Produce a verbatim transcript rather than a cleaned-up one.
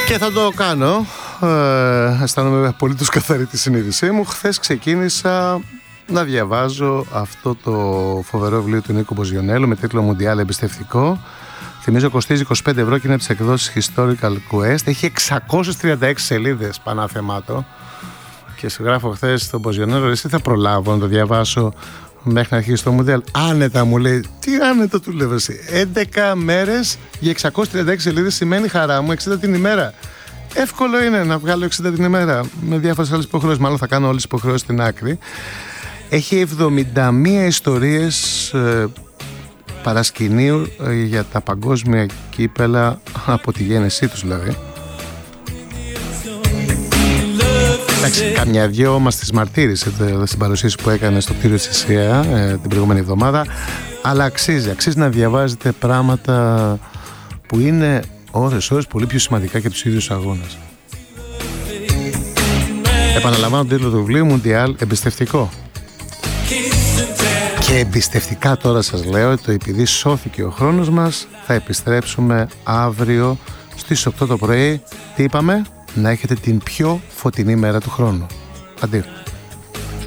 Και θα το κάνω. Ε, αισθάνομαι απολύτως καθαρή τη συνείδησή μου. Χθες ξεκίνησα να διαβάζω αυτό το φοβερό βιβλίο του Νίκο Μποζιονέλου με τίτλο Μουντιάλ Εμπιστευτικό. Θυμίζω κοστίζει είκοσι πέντε ευρώ και είναι από τις εκδόσεις Historical Quest. Έχει εξακόσιες τριάντα έξι σελίδες πανάθεμάτο. Και σου γράφω χθες στον Μποζιονέλο, εσύ θα προλάβω να το διαβάσω μέχρι να αρχίσει το Μουντιάλ. Άνετα, μου λέει. Τι άνετα, του λέω εσύ. έντεκα μέρες για εξακόσιες τριάντα έξι σελίδες σημαίνει, χαρά μου, εξήντα την ημέρα. Εύκολο είναι να βγάλω εξήντα την ημέρα με διάφορες άλλες υποχρεώσεις. Μάλλον θα κάνω όλες τις υποχρεώσεις στην άκρη. Έχει εβδομήντα μία ιστορίες ε, παρασκηνίου ε, για τα παγκόσμια κύπελα από τη γέννησή τους δηλαδή. Εντάξει, καμιά δυο μας τις μαρτύρησε στην παρουσίαση που έκανε στο κτίριο της ΕΣΥΑ ε, την προηγούμενη εβδομάδα. Αλλά αξίζει, αξίζει να διαβάζετε πράγματα που είναι ώρες, ώρες πολύ πιο σημαντικά και τους ίδιους αγώνες. Επαναλαμβάνω τον τίτλο του βιβλίου, Μουντιάλ Εμπιστευτικό. Και εμπιστευτικά τώρα σας λέω ότι επειδή σώθηκε ο χρόνος μας, θα επιστρέψουμε αύριο στις οκτώ το πρωί. Τι είπαμε? Να έχετε την πιο φωτεινή μέρα του χρόνου. Αντίο.